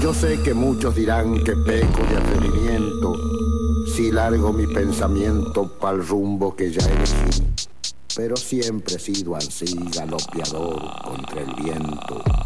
Yo sé que muchos dirán que peco de atrevimiento si largo mi pensamiento pa'l rumbo que ya elegí, pero siempre he sido ansí, galopeador contra el viento.